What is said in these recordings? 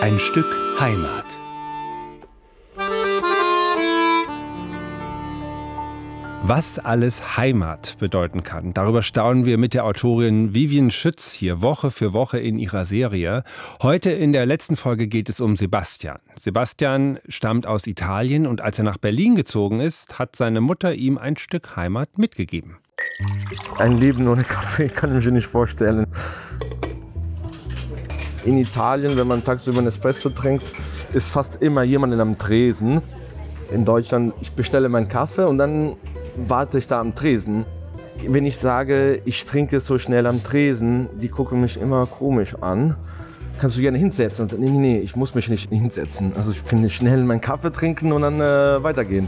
Ein Stück Heimat. Was alles Heimat bedeuten kann, darüber staunen wir mit der Autorin Vivian Schütz hier Woche für Woche in ihrer Serie. Heute in der letzten Folge geht es um Sebastian. Sebastian stammt aus Italien und als er nach Berlin gezogen ist, hat seine Mutter ihm ein Stück Heimat mitgegeben. Ein Leben ohne Kaffee kann ich mir nicht vorstellen. In Italien, wenn man tagsüber einen Espresso trinkt, ist fast immer jemand am Tresen. In Deutschland, ich bestelle meinen Kaffee und dann warte ich da am Tresen. Wenn ich sage, ich trinke so schnell am Tresen, die gucken mich immer komisch an. Kannst du gerne hinsetzen? Und nee, ich muss mich nicht hinsetzen. Also ich finde schnell meinen Kaffee trinken und dann weitergehen.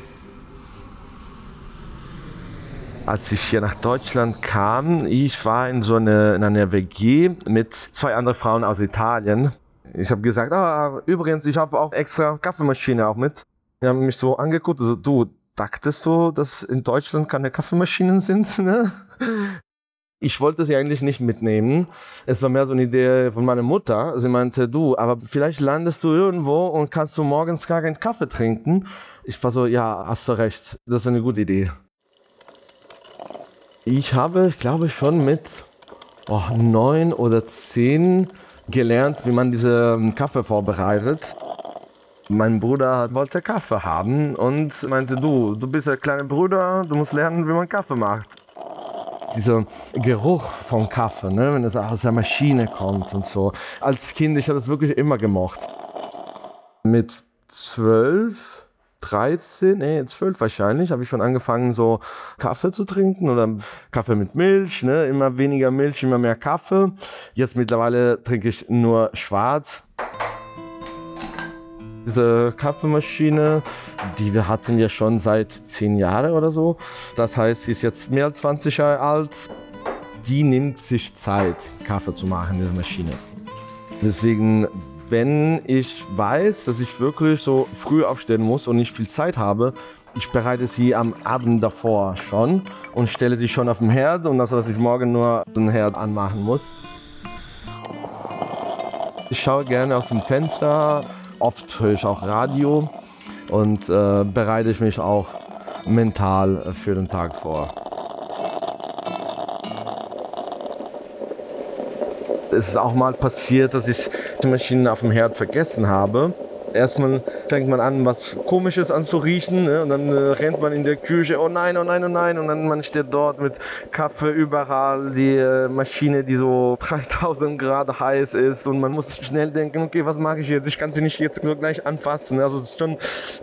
Als ich hier nach Deutschland kam, ich war in einer WG mit 2 anderen Frauen aus Italien. Ich habe gesagt, übrigens, ich habe auch extra Kaffeemaschine auch mit. Die haben mich so angeguckt, also, du, dachtest du, dass in Deutschland keine Kaffeemaschinen sind? Ne? Ich wollte sie eigentlich nicht mitnehmen. Es war mehr so eine Idee von meiner Mutter. Sie meinte, du, aber vielleicht landest du irgendwo und kannst du morgens gar keinen Kaffee trinken. Ich war so, ja, hast du recht, das ist eine gute Idee. Ich habe, glaube ich, schon mit 9 oder 10 gelernt, wie man diesen Kaffee vorbereitet. Mein Bruder wollte Kaffee haben und meinte, du bist ein kleiner Bruder, du musst lernen, wie man Kaffee macht. Dieser Geruch von Kaffee, ne, wenn es aus der Maschine kommt und so. Als Kind, ich habe das wirklich immer gemocht. Mit 12 wahrscheinlich, habe ich schon angefangen, so Kaffee zu trinken oder Kaffee mit Milch, ne? Immer weniger Milch, immer mehr Kaffee. Jetzt mittlerweile trinke ich nur schwarz. Diese Kaffeemaschine, die wir hatten ja schon seit 10 Jahren oder so. Das heißt, sie ist jetzt mehr als 20 Jahre alt. Die nimmt sich Zeit, Kaffee zu machen, diese Maschine. Deswegen, wenn ich weiß, dass ich wirklich so früh aufstehen muss und nicht viel Zeit habe, ich bereite sie am Abend davor schon und stelle sie schon auf den Herd, und dass ich morgen nur den Herd anmachen muss. Ich schaue gerne aus dem Fenster, oft höre ich auch Radio und bereite ich mich auch mental für den Tag vor. Es ist auch mal passiert, dass ich die Maschine auf dem Herd vergessen habe. Erstmal fängt man an, was Komisches an zu riechen, ne? Und dann rennt man in der Küche, oh nein, und dann man steht dort mit Kaffee überall, die Maschine, die so 3000 Grad heiß ist, und man muss schnell denken, okay, was mache ich jetzt? Ich kann sie nicht jetzt nur gleich anfassen. Also es ist schon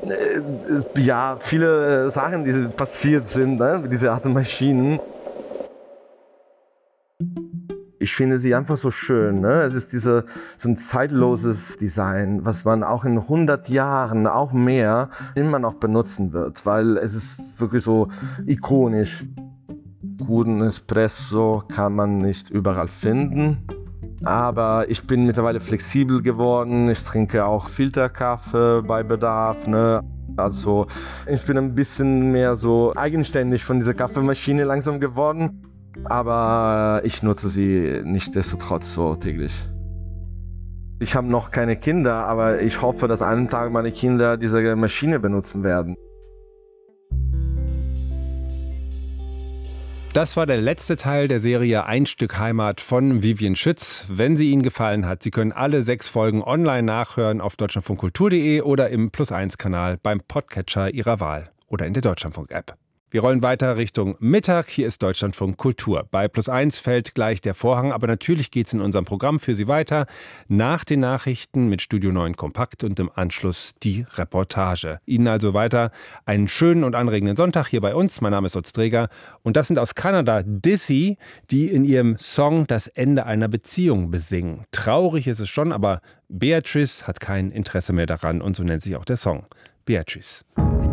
viele Sachen, die passiert sind, ne? Mit dieser Art Maschinen. Ich finde sie einfach so schön, ne? Es ist so ein zeitloses Design, was man auch in 100 Jahren, auch mehr, immer noch benutzen wird, weil es ist wirklich so ikonisch. Guten Espresso kann man nicht überall finden, aber ich bin mittlerweile flexibel geworden. Ich trinke auch Filterkaffee bei Bedarf, ne? Also ich bin ein bisschen mehr so eigenständig von dieser Kaffeemaschine langsam geworden. Aber ich nutze sie nichtsdestotrotz so täglich. Ich habe noch keine Kinder, aber ich hoffe, dass eines Tages meine Kinder diese Maschine benutzen werden. Das war der letzte Teil der Serie Ein Stück Heimat von Vivian Schütz. Wenn sie Ihnen gefallen hat, Sie können alle 6 Folgen online nachhören auf deutschlandfunkkultur.de oder im Plus1-Kanal beim Podcatcher Ihrer Wahl oder in der Deutschlandfunk-App. Wir rollen weiter Richtung Mittag. Hier ist Deutschlandfunk Kultur. Bei Plus1 fällt gleich der Vorhang, aber natürlich geht es in unserem Programm für Sie weiter. Nach den Nachrichten mit Studio 9 Kompakt und im Anschluss die Reportage. Ihnen also weiter einen schönen und anregenden Sonntag hier bei uns. Mein Name ist Lutz Träger und das sind aus Kanada Dizzy, die in ihrem Song das Ende einer Beziehung besingen. Traurig ist es schon, aber Beatrice hat kein Interesse mehr daran und so nennt sich auch der Song. Beatrice.